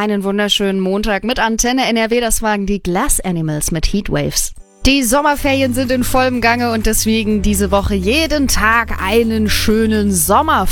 Einen wunderschönen Montag mit Antenne NRW. Das waren die Glass Animals mit Heatwaves. Die Sommerferien sind in vollem Gange und deswegen diese Woche jeden Tag einen schönen Sommer